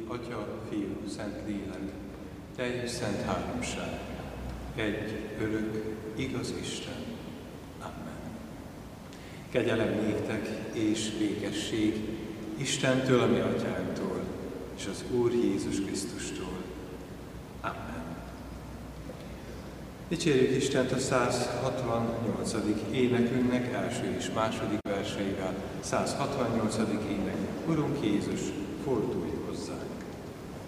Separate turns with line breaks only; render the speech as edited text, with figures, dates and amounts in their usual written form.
Atya, Fiú, Szent Lélek, teljes szent háromság, egy örök, igaz Isten. Amen. Kegyelem néktek és békesség Istentől, a mi atyánktól, és az Úr Jézus Krisztustól. Amen. Dicsérjük Istent a 168. énekünknek első és második verseivel. 168. ének. Urunk Jézus, fordulj!